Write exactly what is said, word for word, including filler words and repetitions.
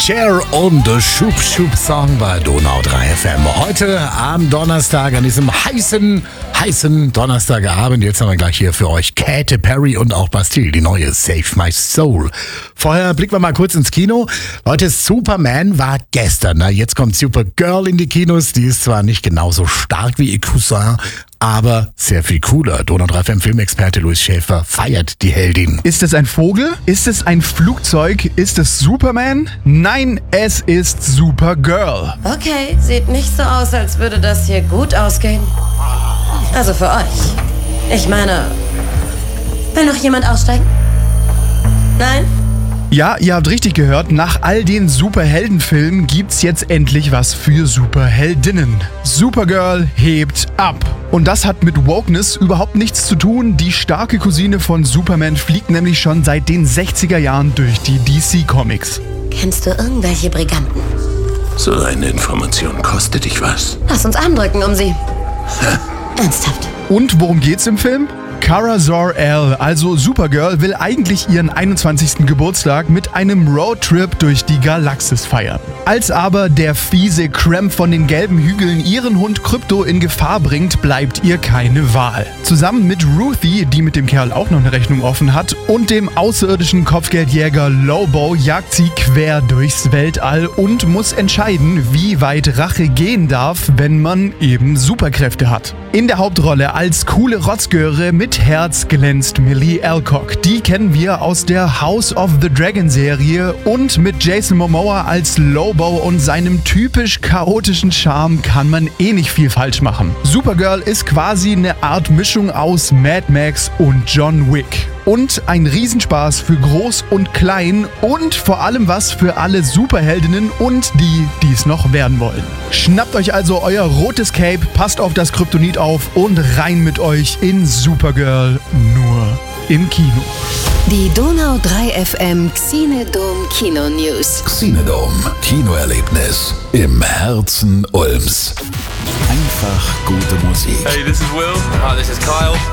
Cher und Schub Schub Song bei Donau drei F M. Heute am Donnerstag, an diesem heißen, heißen Donnerstagabend. Jetzt haben wir gleich hier für euch Katy Perry und auch Bastille, die neue Save My Soul. Vorher blicken wir mal kurz ins Kino. Leute, Superman war gestern. Na, jetzt kommt Supergirl in die Kinos. Die ist zwar nicht genauso stark wie ihr Cousin, aber sehr viel cooler. Donau drei F M Filmexperte Louis Schäfer feiert die Heldin. Ist es ein Vogel? Ist es ein Flugzeug? Ist es Superman? Nein, es ist Supergirl. Okay, sieht nicht so aus, als würde das hier gut ausgehen. Also für euch. Ich meine, will noch jemand aussteigen? Nein? Ja, ihr habt richtig gehört, nach all den Superheldenfilmen gibt's jetzt endlich was für Superheldinnen. Supergirl hebt ab. Und das hat mit Wokeness überhaupt nichts zu tun. Die starke Cousine von Superman fliegt nämlich schon seit den sechziger Jahren durch die D C-Comics. Kennst du irgendwelche Briganten? So eine Information kostet dich was. Lass uns andrücken um sie. Ernsthaft. Und worum geht's im Film? Kara Zor-El, also Supergirl, will eigentlich ihren einundzwanzigsten Geburtstag mit einem Roadtrip durch die Galaxis feiern. Als aber der fiese Kremp von den gelben Hügeln ihren Hund Krypto in Gefahr bringt, bleibt ihr keine Wahl. Zusammen mit Ruthie, die mit dem Kerl auch noch eine Rechnung offen hat, und dem außerirdischen Kopfgeldjäger Lobo jagt sie quer durchs Weltall und muss entscheiden, wie weit Rache gehen darf, wenn man eben Superkräfte hat. In der Hauptrolle als coole Rotzgöre mit Herz glänzt Millie Alcock. Die kennen wir aus der House of the Dragon Serie, und mit Jason Momoa als Lobo und seinem typisch chaotischen Charme kann man eh nicht viel falsch machen. Supergirl ist quasi eine Art Mischung aus Mad Max und John Wick. Und ein Riesenspaß für Groß und Klein und vor allem was für alle Superheldinnen und die, die es noch werden wollen. Schnappt euch also euer rotes Cape, passt auf das Kryptonit auf und rein mit euch in Supergirl, nur im Kino. Die Donau drei F M Xenodome Kino News. Xenodome Kinoerlebnis im Herzen Ulms. Einfach gute Musik. Hey, this is Will. Hi, this is Kyle.